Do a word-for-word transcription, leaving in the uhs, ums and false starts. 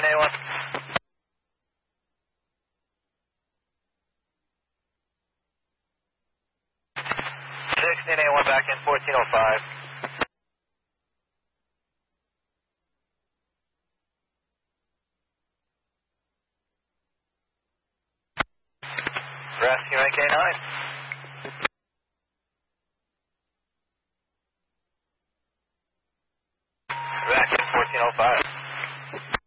A one. sixteen A one back in, fourteen oh five. Rescue N K nine.